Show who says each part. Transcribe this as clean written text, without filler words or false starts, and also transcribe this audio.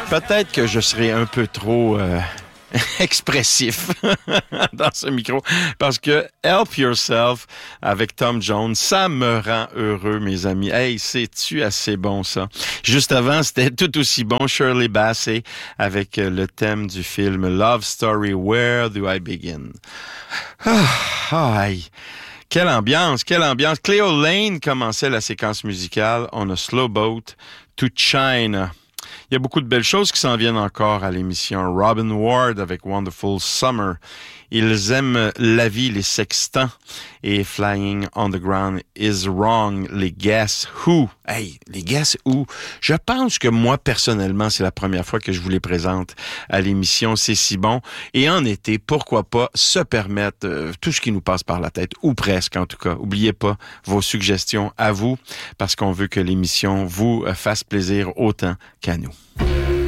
Speaker 1: Peut-être que je serai un peu trop expressif dans ce micro parce que Help Yourself avec Tom Jones, ça me rend heureux, mes amis. Hey, c'est-tu assez bon, ça? Juste avant, c'était tout aussi bon, Shirley Bassey avec le thème du film Love Story, Where Do I Begin? Aïe. Quelle ambiance, quelle ambiance. Cleo Lane commençait la séquence musicale On a Slow Boat to China. Il y a beaucoup de belles choses qui s'en viennent encore à l'émission. Robin Ward avec Wonderful Summer. Ils aiment la vie, les sextants. Et Flying on the Ground is Wrong, les Guess Who. Hey, les Guess Who. Je pense que moi, personnellement, c'est la première fois que je vous les présente à l'émission C'est si bon. Et en été, pourquoi pas se permettre tout ce qui nous passe par la tête, ou presque en tout cas. Oubliez pas vos suggestions à vous, parce qu'on veut que l'émission vous fasse plaisir autant qu'à nous.